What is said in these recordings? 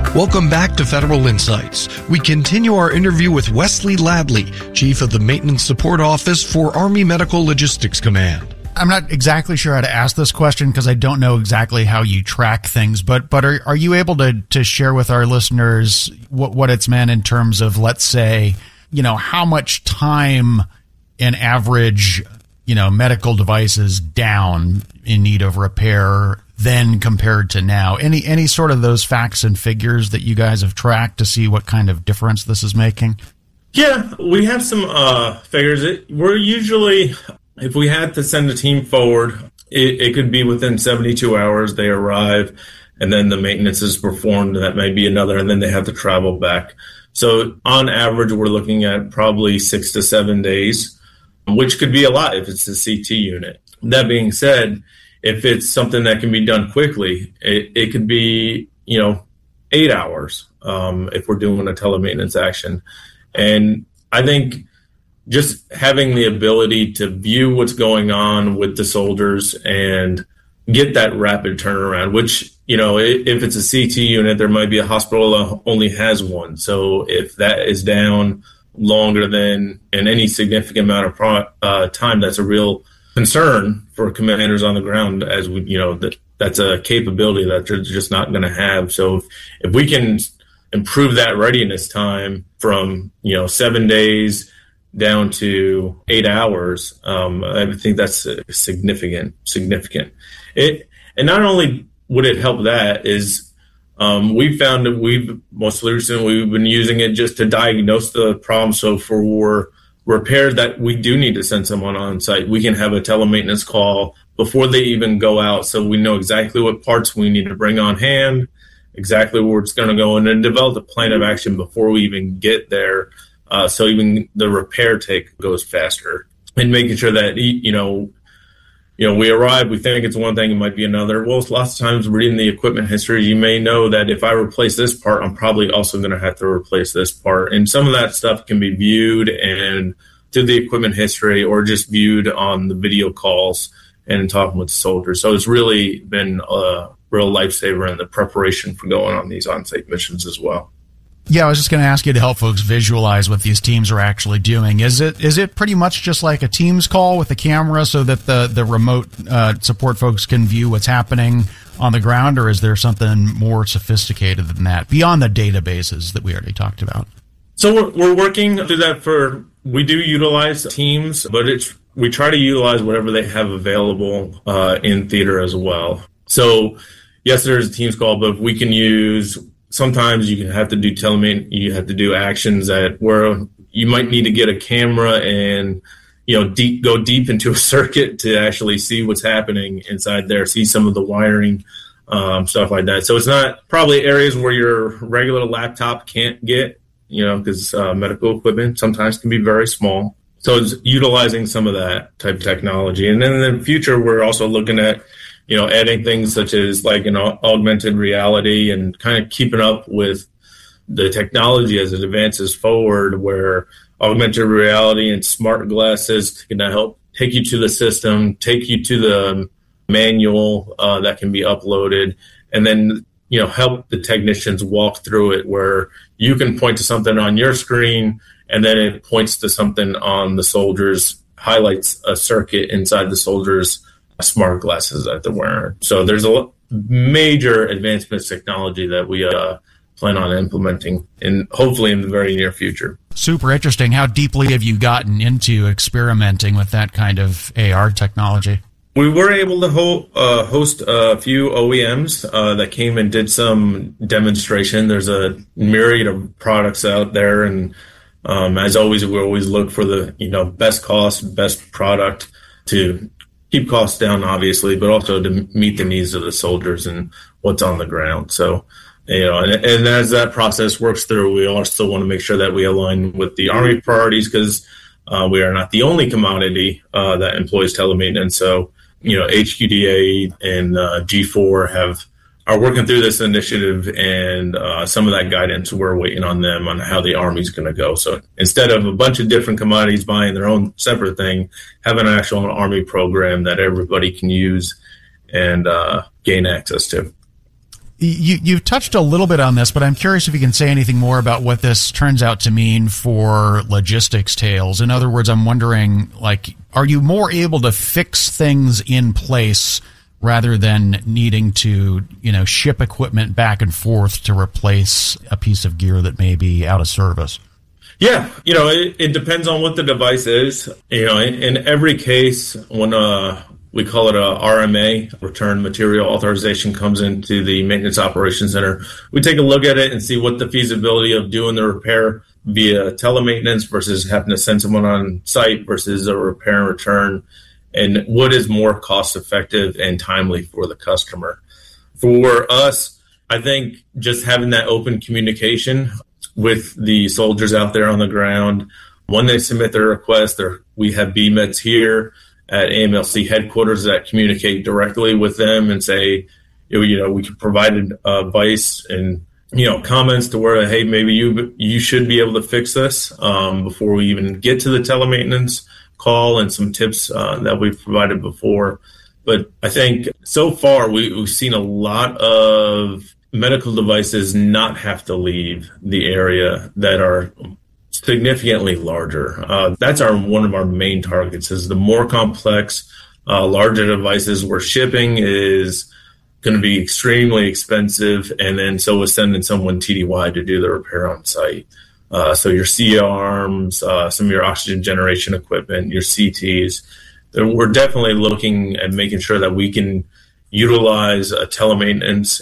Welcome back to Federal Insights. We continue our interview with Wesley Ladley, Chief of the Maintenance Support Office for Army Medical Logistics Command. I'm not exactly sure how to ask this question because I don't know exactly how you track things, but are you able to share with our listeners what it's meant in terms of, let's say, how much time an average, medical device is down in need of repair then compared to now? Any sort of those facts and figures that you guys have tracked to see what kind of difference this is making? Yeah, we have some figures. We're usually, if we had to send a team forward, it could be within 72 hours they arrive, and then the maintenance is performed. That may be another, and then they have to travel back. So on average, we're looking at probably 6 to 7 days, which could be a lot if it's a CT unit. That being said, if it's something that can be done quickly, it could be, 8 hours if we're doing a telemaintenance action. And I think just having the ability to view what's going on with the soldiers and get that rapid turnaround, which, if it's a CT unit, there might be a hospital that only has one. So if that is down longer than in any significant amount of time, that's a real concern for commanders on the ground, as we, that's a capability that they're just not going to have. So if we can improve that readiness time from, 7 days down to 8 hours, I think that's significant. And not only would it help that is, we found that most recently we've been using it just to diagnose the problem. So for repairs that we do need to send someone on site, we can have a telemaintenance call before they even go out, so we know exactly what parts we need to bring on hand, exactly where it's going to go, and then develop a plan of action before we even get there, so even the repair take goes faster. And making sure that, we arrive, we think it's one thing, it might be another. Well, lots of times reading the equipment history, you may know that if I replace this part, I'm probably also going to have to replace this part. And some of that stuff can be viewed and through the equipment history or just viewed on the video calls and talking with the soldiers. So it's really been a real lifesaver in the preparation for going on these on-site missions as well. Yeah, I was just going to ask you to help folks visualize what these teams are actually doing. Is it pretty much just like a Teams call with a camera so that the remote support folks can view what's happening on the ground, or is there something more sophisticated than that beyond the databases that we already talked about? So we're working through that. We do utilize Teams, but we try to utilize whatever they have available in theater as well. So yes, there's a Teams call, but we can use. Sometimes you can have to do you have to do actions where you might need to get a camera and, go deep into a circuit to actually see what's happening inside there, see some of the wiring, stuff like that. So it's not probably areas where your regular laptop can't get, because medical equipment sometimes can be very small. So it's utilizing some of that type of technology. And then in the future, we're also looking at, adding things such as like an augmented reality and kind of keeping up with the technology as it advances forward, where augmented reality and smart glasses can help take you to the system, take you to the manual that can be uploaded, and then, help the technicians walk through it, where you can point to something on your screen and then it points to something on the soldiers, highlights a circuit inside the soldiers' smart glasses that they're wearing. So there's a major advancements technology that we plan on implementing, and hopefully in the very near future. Super interesting. How deeply have you gotten into experimenting with that kind of AR technology? We were able to host a few OEMs that came and did some demonstration. There's a myriad of products out there, and as always, we always look for the best cost, best product to keep costs down, obviously, but also to meet the needs of the soldiers and what's on the ground. So, and as that process works through, we also want to make sure that we align with the Army priorities, because we are not the only commodity that employs telemaintenance. So, HQDA and G4 are working through this initiative, and some of that guidance, we're waiting on them on how the Army's going to go. So instead of a bunch of different commodities buying their own separate thing, have an actual Army program that everybody can use and gain access to. You've touched a little bit on this, but I'm curious if you can say anything more about what this turns out to mean for logistics tails. In other words, I'm wondering, like, are you more able to fix things in place rather than needing to, ship equipment back and forth to replace a piece of gear that may be out of service? Yeah, it depends on what the device is. In every case, when we call it a RMA, Return Material Authorization, comes into the Maintenance Operations Center, we take a look at it and see what the feasibility of doing the repair via telemaintenance versus having to send someone on site versus a repair and return, and what is more cost effective and timely for the customer. For us, I think just having that open communication with the soldiers out there on the ground, when they submit their request, we have BMEDs here at AMLC headquarters that communicate directly with them and say, we can provide advice and comments to where, hey, maybe you should be able to fix this before we even get to the telemaintenance call, and some tips that we've provided before. But I think so far we've seen a lot of medical devices not have to leave the area that are significantly larger. That's one of our main targets, is the more complex, larger devices where shipping is going to be extremely expensive, and then so is sending someone TDY to do the repair on site. So your C-arms, some of your oxygen generation equipment, your CTs, we're definitely looking at making sure that we can utilize telemaintenance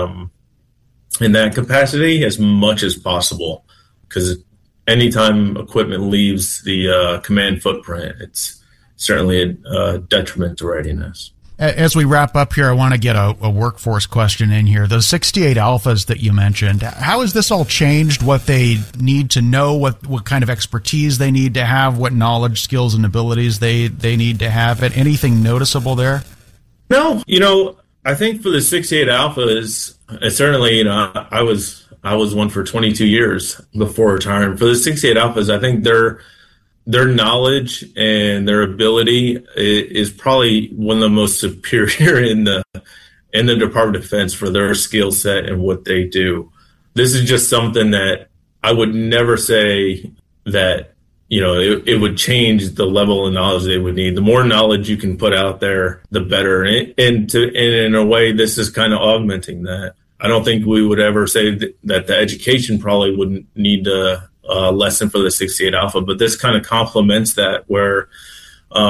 in that capacity as much as possible, because anytime equipment leaves the command footprint, it's certainly a detriment to readiness. As we wrap up here, I want to get a workforce question in here. Those 68 alphas that you mentioned, how has this all changed what they need to know, what kind of expertise they need to have, what knowledge, skills, and abilities they need to have? Anything noticeable there? No, I think for the 68 alphas, certainly, I was one for 22 years before retiring. For the 68 alphas, I think their knowledge and their ability is probably one of the most superior in the Department of Defense for their skill set and what they do. This is just something that I would never say that, it would change the level of knowledge they would need. The more knowledge you can put out there, the better. And in a way, this is kind of augmenting that. I don't think we would ever say that the education probably wouldn't need to lesson for the 68 alpha, but this kind of complements that, where